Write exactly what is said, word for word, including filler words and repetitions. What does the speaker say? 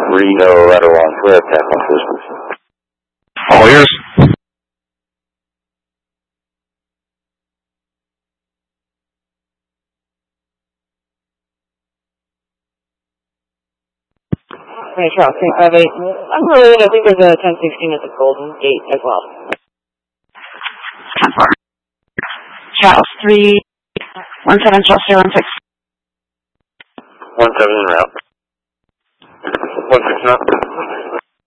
Reno, letter one, clear, tap on systems. All ears. Hey, Charles, three five eight. I'm related. I think there's a ten sixteen at the Golden Gate as well. ten four. Charles, three one seven, Charles, zero one six.